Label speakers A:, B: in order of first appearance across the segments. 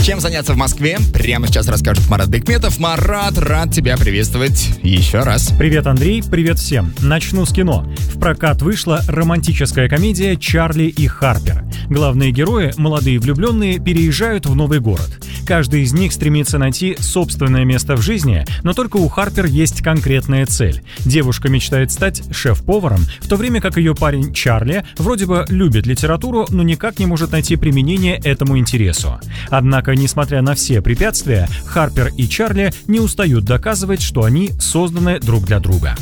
A: Чем заняться в Москве? Прямо сейчас расскажет Марат Бекметов. Марат, рад тебя приветствовать еще раз.
B: Привет, Андрей, привет всем. Начну с кино. В прокат вышла романтическая комедия «Чарли и Харпер». Главные герои, молодые влюбленные, переезжают в новый город. Каждый из них стремится найти собственное место в жизни, но только у Харпер есть конкретная цель. Девушка мечтает стать шеф-поваром, в то время как ее парень Чарли вроде бы любит литературу, но никак не может найти применение этому интересу. Однако, несмотря на все препятствия, Харпер и Чарли не устают доказывать, что они созданы друг для друга.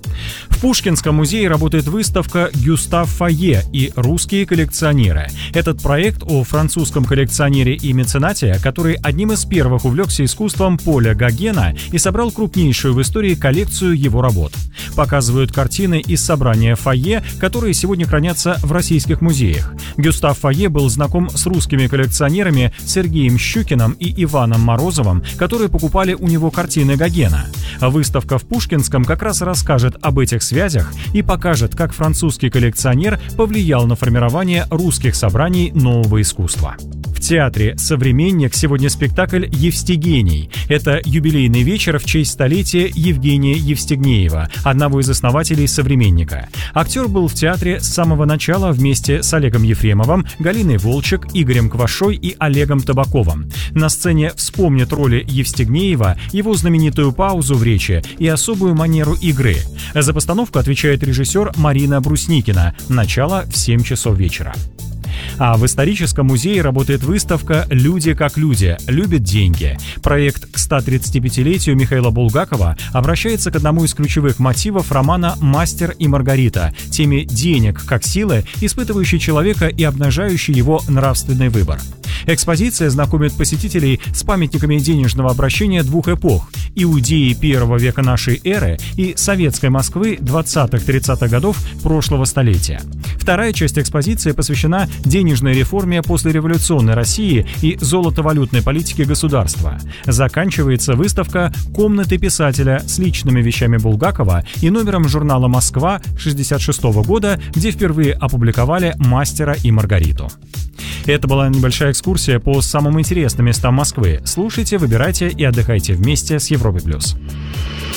B: В Пушкинском музее работает выставка «Гюстав Фойе» и «Русские коллекционеры». Этот проект о французском коллекционере и меценате, который одним из первых увлекся искусством Поля Гогена и собрал крупнейшую в истории коллекцию его работ. Показывают картины из собрания Фойе, которые сегодня хранятся в российских музеях. Гюстав Фойе был знаком с русскими коллекционерами Сергеем Щукиным и Иваном Морозовым, которые покупали у него картины Гогена. Выставка в Пушкинском как раз расскажет об этих связях и покажет, как французский коллекционер повлиял на формирование русских собраний нового искусства. В театре «Современник» сегодня спектакль «Евстигений». Это юбилейный вечер в честь столетия Евгения Евстигнеева, одного из основателей «Современника». Актер был в театре с самого начала вместе с Олегом Ефремовым, Галиной Волчек, Игорем Квашой и Олегом Табаковым. На сцене вспомнит роли Евстигнеева, его знаменитую паузу в речи и особую манеру игры. За постановку отвечает режиссер Марина Брусникина. Начало в 7 часов вечера. А в историческом музее работает выставка «Люди как люди. Любят деньги». Проект к 135-летию Михаила Булгакова обращается к одному из ключевых мотивов романа «Мастер и Маргарита» — теме денег как силы, испытывающей человека и обнажающей его нравственный выбор. Экспозиция знакомит посетителей с памятниками денежного обращения двух эпох – Иудеи первого века нашей эры и советской Москвы 20-30-х годов прошлого столетия. Вторая часть экспозиции посвящена денежной реформе послереволюционной России и золотовалютной политике государства. Заканчивается выставка «Комнаты писателя» с личными вещами Булгакова и номером журнала «Москва» 1966 года, где впервые опубликовали «Мастера и Маргариту». Это была небольшая экскурсия по самым интересным местам Москвы. Слушайте, выбирайте и отдыхайте вместе с Европой+.